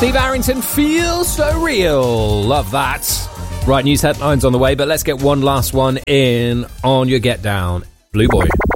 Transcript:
Steve Arrington, Feel So Real. Love that. Right, news headlines on the way, but let's get one last one in on your Get Down. Blue Boy.